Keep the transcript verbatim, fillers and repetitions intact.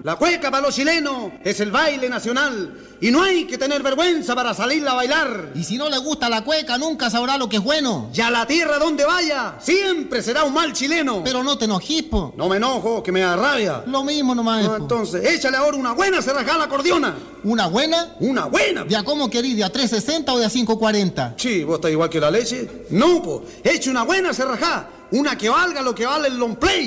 La cueca para los chilenos es el baile nacional y no hay que tener vergüenza para salir a bailar. Y si no le gusta la cueca, nunca sabrá lo que es bueno. Y a la tierra donde vaya, siempre será un mal chileno. Pero no te enojes, po. No me enojo, que me da rabia. Lo mismo nomás. No, entonces, échale ahora una buena cerrajada a la acordeona. ¿Una buena? Una buena. ¿De a cómo querís? ¿De a tres sesenta o de a cinco cuarenta? Sí, vos estás igual que la leche. No, po, eche una buena cerrajada. Una que valga lo que vale el long play.